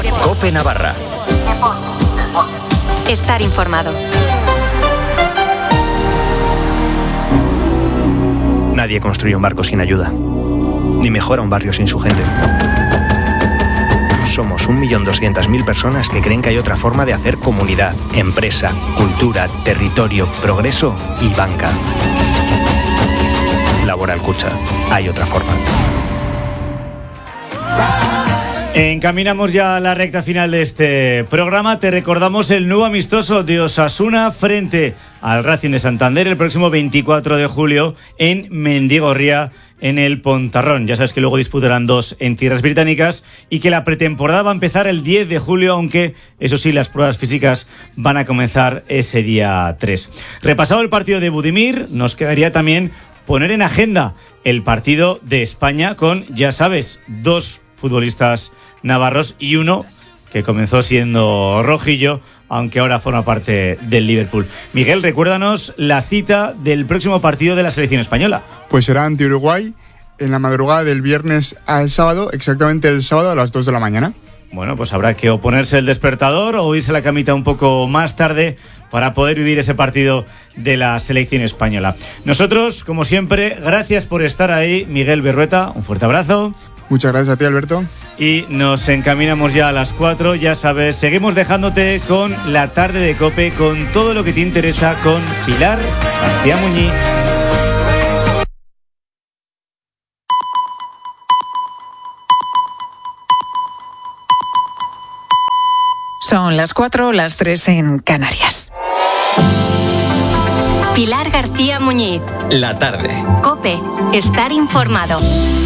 COPE Navarra. Estar informado. Nadie construye un barco sin ayuda, ni mejora un barrio sin su gente. Somos 1.200.000 personas que creen que hay otra forma de hacer comunidad, empresa, cultura, territorio, progreso y banca. Laboral Kutxa. Hay otra forma. Encaminamos ya a la recta final de este programa. Te recordamos el nuevo amistoso de Osasuna frente al Racing de Santander el próximo 24 de julio en Mendigorría, en el Pontarrón. Ya sabes que luego disputarán 2 en tierras británicas y que la pretemporada va a empezar el 10 de julio, aunque eso sí, las pruebas físicas van a comenzar ese día 3. Repasado el partido de Budimir, nos quedaría también poner en agenda el partido de España con, ya sabes, 2 futbolistas navarros y uno que comenzó siendo rojillo, aunque ahora forma parte del Liverpool. Miguel, recuérdanos la cita del próximo partido de la selección española. Pues será ante Uruguay en la madrugada del viernes al sábado, exactamente el sábado a las 2 de la mañana. Bueno, pues habrá que o ponerse el despertador o irse a la camita un poco más tarde para poder vivir ese partido de la selección española. Nosotros, como siempre, gracias por estar ahí. Miguel Berrueta, un fuerte abrazo. Muchas gracias a ti, Alberto. Y nos encaminamos ya a las 4, ya sabes, seguimos dejándote con la tarde de COPE, con todo lo que te interesa con Pilar García Muñiz. Son las 4, las 3 en Canarias. Pilar García Muñiz. La tarde. COPE. Estar informado.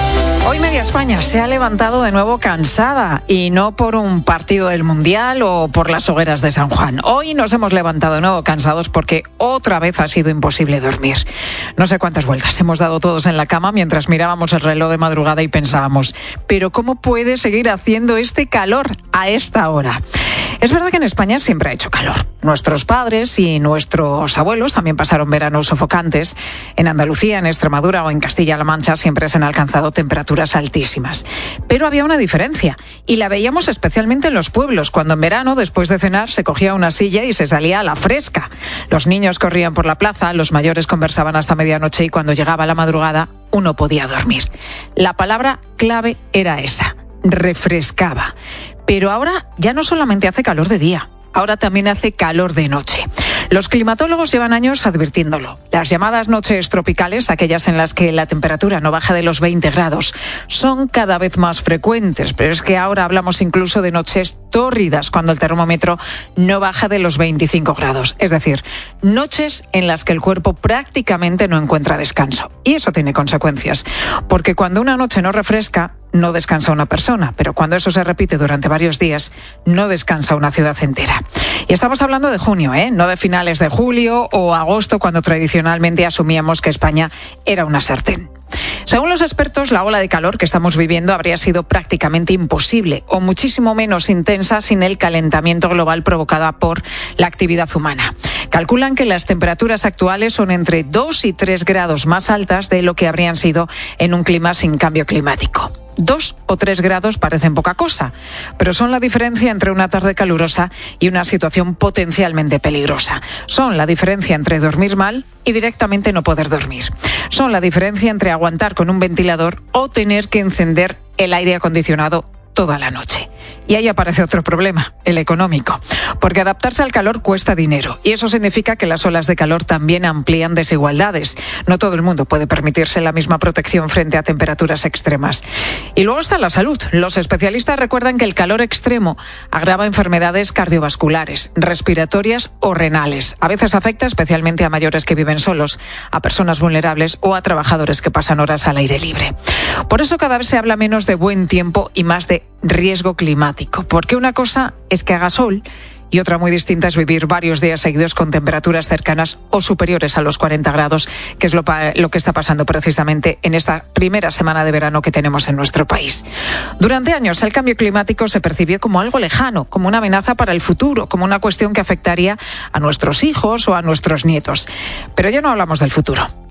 Hoy media España se ha levantado de nuevo cansada y no por un partido del Mundial o por las hogueras de San Juan. Hoy nos hemos levantado de nuevo cansados porque otra vez ha sido imposible dormir. No sé cuántas vueltas hemos dado todos en la cama mientras mirábamos el reloj de madrugada y pensábamos, ¿pero cómo puede seguir haciendo este calor a esta hora? Es verdad que en España siempre ha hecho calor. Nuestros padres y nuestros abuelos también pasaron veranos sofocantes. En Andalucía, en Extremadura o en Castilla-La Mancha siempre se han alcanzado temperaturas altísimas. Pero había una diferencia y la veíamos especialmente en los pueblos, cuando en verano, después de cenar, se cogía una silla y se salía a la fresca. Los niños corrían por la plaza, los mayores conversaban hasta medianoche y cuando llegaba la madrugada uno podía dormir. La palabra clave era esa: refrescaba. Pero ahora ya no solamente hace calor de día, ahora también hace calor de noche. Los climatólogos llevan años advirtiéndolo. Las llamadas noches tropicales, aquellas en las que la temperatura no baja de los 20 grados, son cada vez más frecuentes, pero es que ahora hablamos incluso de noches tórridas, cuando el termómetro no baja de los 25 grados. Es decir, noches en las que el cuerpo prácticamente no encuentra descanso. Y eso tiene consecuencias, porque cuando una noche no refresca, no descansa una persona, pero cuando eso se repite durante varios días, no descansa una ciudad entera. Y estamos hablando de junio, no de finales de julio o agosto, cuando tradicionalmente asumíamos que España era una sartén. Según los expertos, la ola de calor que estamos viviendo habría sido prácticamente imposible o muchísimo menos intensa sin el calentamiento global provocado por la actividad humana. Calculan que las temperaturas actuales son entre 2 y 3 grados más altas de lo que habrían sido en un clima sin cambio climático. 2 o 3 grados parecen poca cosa, pero son la diferencia entre una tarde calurosa y una situación potencialmente peligrosa. Son la diferencia entre dormir mal y directamente no poder dormir. Son la diferencia entre aguantar con un ventilador o tener que encender el aire acondicionado toda la noche. Y ahí aparece otro problema, el económico, porque adaptarse al calor cuesta dinero y eso significa que las olas de calor también amplían desigualdades. No todo el mundo puede permitirse la misma protección frente a temperaturas extremas. Y luego está la salud. Los especialistas recuerdan que el calor extremo agrava enfermedades cardiovasculares, respiratorias o renales. A veces afecta especialmente a mayores que viven solos, a personas vulnerables o a trabajadores que pasan horas al aire libre. Por eso cada vez se habla menos de buen tiempo y más de riesgo climático, porque una cosa es que haga sol y otra muy distinta es vivir varios días seguidos con temperaturas cercanas o superiores a los 40 grados, que es lo que está pasando precisamente en esta primera semana de verano que tenemos en nuestro país. Durante años el cambio climático se percibió como algo lejano, como una amenaza para el futuro, como una cuestión que afectaría a nuestros hijos o a nuestros nietos. Pero ya no hablamos del futuro,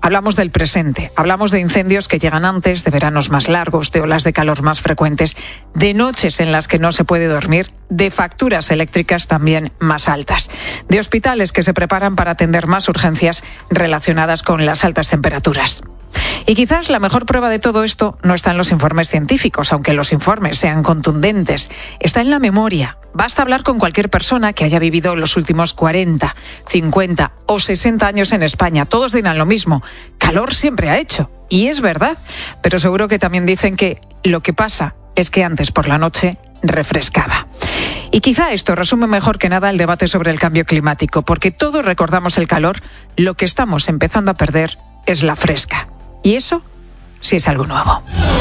Hablamos del presente, hablamos de incendios que llegan antes, de veranos más largos, de olas de calor más frecuentes, de noches en las que no se puede dormir, de facturas eléctricas también más altas, de hospitales que se preparan para atender más urgencias relacionadas con las altas temperaturas. Y quizás la mejor prueba de todo esto no está en los informes científicos, aunque los informes sean contundentes, está en la memoria. Basta hablar con cualquier persona que haya vivido los últimos 40, 50 o 60 años en España. Todos dirán lo mismo, calor siempre ha hecho. Y es verdad, pero seguro que también dicen que lo que pasa es que antes por la noche refrescaba. Y quizá esto resume mejor que nada el debate sobre el cambio climático, porque todos recordamos el calor, lo que estamos empezando a perder es la fresca. Y eso sí es algo nuevo.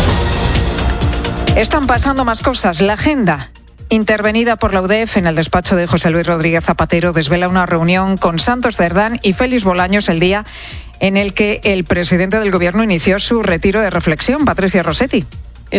Están pasando más cosas. La agenda, intervenida por la UDEF en el despacho de José Luis Rodríguez Zapatero, desvela una reunión con Santos Cerdán y Félix Bolaños el día en el que el presidente del Gobierno inició su retiro de reflexión. Patricia Rossetti. El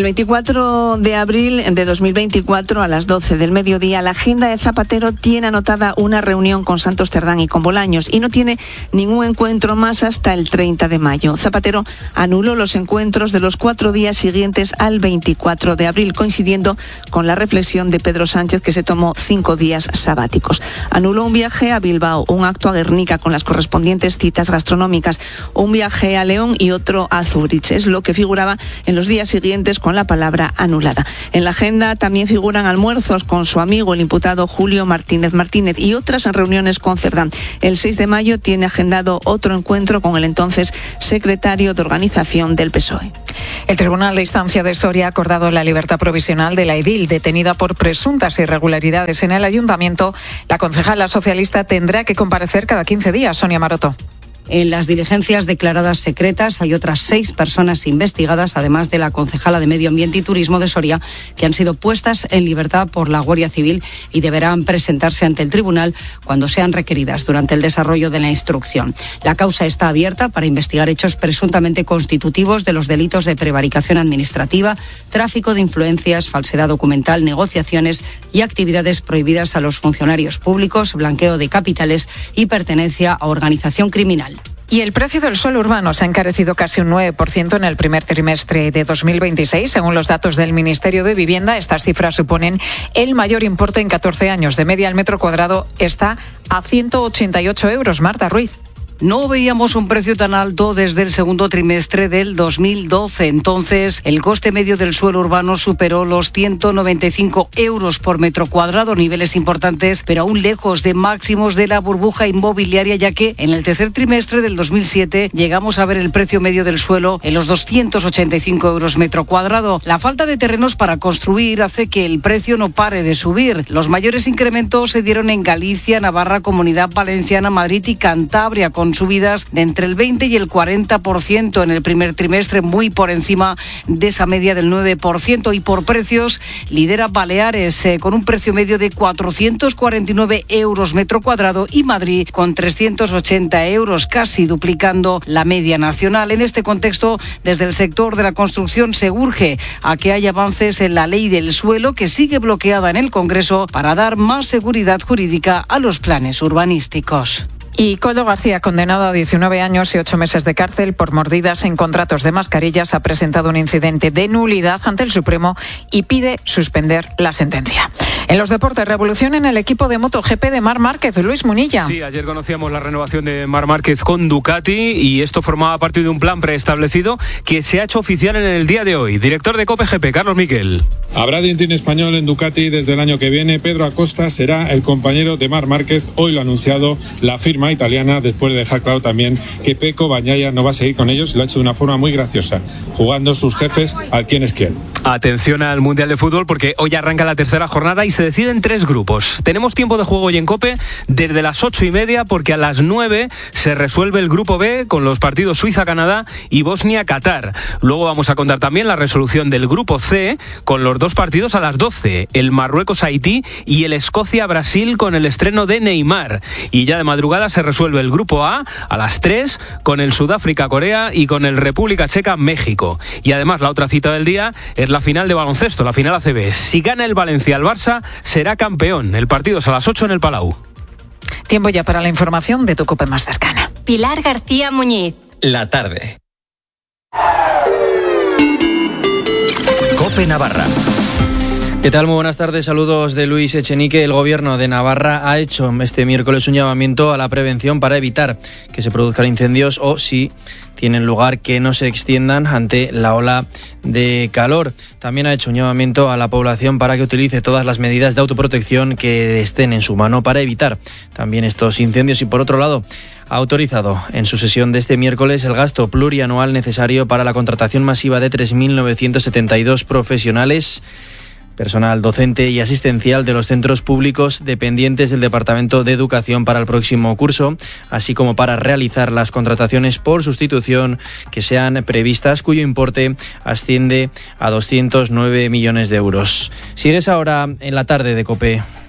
24 de abril de 2024 a las 12 del mediodía, la agenda de Zapatero tiene anotada una reunión con Santos Cerdán y con Bolaños y no tiene ningún encuentro más hasta el 30 de mayo. Zapatero anuló los encuentros de los 4 días siguientes al 24 de abril, coincidiendo con la reflexión de Pedro Sánchez, que se tomó 5 días sabáticos. Anuló un viaje a Bilbao, un acto a Guernica con las correspondientes citas gastronómicas, un viaje a León y otro a Zúrich. Es lo que figuraba en los días siguientes con la palabra anulada. En la agenda también figuran almuerzos con su amigo, el imputado Julio Martínez Martínez, y otras reuniones con Cerdán. El 6 de mayo tiene agendado otro encuentro con el entonces secretario de Organización del PSOE. El Tribunal de Instancia de Soria ha acordado la libertad provisional de la edil, detenida por presuntas irregularidades en el ayuntamiento. La concejala socialista tendrá que comparecer cada 15 días. Sonia Maroto. En las diligencias declaradas secretas hay otras 6 personas investigadas, además de la concejala de Medio Ambiente y Turismo de Soria, que han sido puestas en libertad por la Guardia Civil y deberán presentarse ante el tribunal cuando sean requeridas durante el desarrollo de la instrucción. La causa está abierta para investigar hechos presuntamente constitutivos de los delitos de prevaricación administrativa, tráfico de influencias, falsedad documental, negociaciones y actividades prohibidas a los funcionarios públicos, blanqueo de capitales y pertenencia a organización criminal. Y el precio del suelo urbano se ha encarecido casi un 9% en el primer trimestre de 2026. Según los datos del Ministerio de Vivienda, estas cifras suponen el mayor importe en 14 años. De media, el metro cuadrado está a 188 euros. Marta Ruiz. No veíamos un precio tan alto desde el segundo trimestre del 2012. Entonces, el coste medio del suelo urbano superó los 195 euros por metro cuadrado, niveles importantes, pero aún lejos de máximos de la burbuja inmobiliaria, ya que en el tercer trimestre del 2007 llegamos a ver el precio medio del suelo en los 285 euros metro cuadrado. La falta de terrenos para construir hace que el precio no pare de subir. Los mayores incrementos se dieron en Galicia, Navarra, Comunidad Valenciana, Madrid y Cantabria, con subidas de entre el 20 y el 40% en el primer trimestre, muy por encima de esa media del 9%. Y por precios, lidera Baleares con un precio medio de 449 euros metro cuadrado y Madrid con 380 euros, casi duplicando la media nacional. En este contexto, desde el sector de la construcción se urge a que haya avances en la ley del suelo, que sigue bloqueada en el Congreso, para dar más seguridad jurídica a los planes urbanísticos. Y Koldo García, condenado a 19 años y 8 meses de cárcel por mordidas en contratos de mascarillas, ha presentado un incidente de nulidad ante el Supremo y pide suspender la sentencia. En los deportes, revolución en el equipo de MotoGP de Marc Márquez. Luis Munilla. Sí, ayer conocíamos la renovación de Marc Márquez con Ducati y esto formaba parte de un plan preestablecido que se ha hecho oficial en el día de hoy. Director de COPE GP, Carlos Miquel. Habrá dientín español en Ducati desde el año que viene. Pedro Acosta será el compañero de Marc Márquez. Hoy lo ha anunciado la firma italiana, después de dejar claro también que Pecco Bagnaia no va a seguir con ellos. Lo ha hecho de una forma muy graciosa, jugando sus jefes al quién es quién. Atención al Mundial de Fútbol, porque hoy arranca la tercera jornada y se deciden 3 grupos. Tenemos tiempo de juego hoy en COPE desde las 8:30, porque a las 9 se resuelve el grupo B con los partidos Suiza-Canadá y Bosnia-Qatar. Luego vamos a contar también la resolución del grupo C con los 2 partidos a las 12, el Marruecos-Haití y el Escocia-Brasil con el estreno de Neymar. Y ya de madrugada se resuelve el grupo A las 3 con el Sudáfrica-Corea y con el República Checa-México. Y además la otra cita del día es la final de baloncesto, la final ACB. Si gana el Valencia al Barça, será campeón. El partido es a las 8 en el Palau. Tiempo ya para la información de tu COPE más cercana. Pilar García Muñiz. la tarde. COPE Navarra. ¿Qué tal? Muy buenas tardes. Saludos de Luis Echenique. El Gobierno de Navarra ha hecho este miércoles un llamamiento a la prevención para evitar que se produzcan incendios o, si tienen lugar, que no se extiendan ante la ola de calor. También ha hecho un llamamiento a la población para que utilice todas las medidas de autoprotección que estén en su mano para evitar también estos incendios. Y por otro lado, ha autorizado en su sesión de este miércoles el gasto plurianual necesario para la contratación masiva de 3.972 profesionales, personal docente y asistencial de los centros públicos dependientes del Departamento de Educación para el próximo curso, así como para realizar las contrataciones por sustitución que sean previstas, cuyo importe asciende a 209 millones de euros. Sigues ahora en la tarde de COPE.